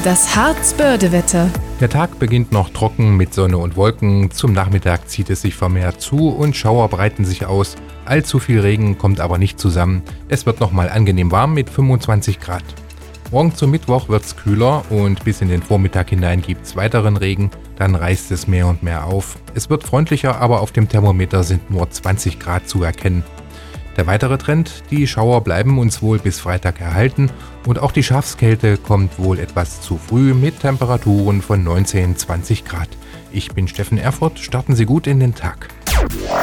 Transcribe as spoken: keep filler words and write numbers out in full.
Das Harz-Börde-Wetter. Der Tag beginnt noch trocken mit Sonne und Wolken. Zum Nachmittag zieht es sich vermehrt zu und Schauer breiten sich aus. Allzu viel Regen kommt aber nicht zusammen. Es wird nochmal angenehm warm mit fünfundzwanzig Grad. Morgen zum Mittwoch wird es kühler und bis in den Vormittag hinein gibt es weiteren Regen. Dann reißt es mehr und mehr auf. Es wird freundlicher, aber auf dem Thermometer sind nur zwanzig Grad zu erkennen. Der weitere Trend, die Schauer bleiben uns wohl bis Freitag erhalten und auch die Schafskälte kommt wohl etwas zu früh mit Temperaturen von neunzehn bis zwanzig Grad. Ich bin Steffen Erfurt, starten Sie gut in den Tag.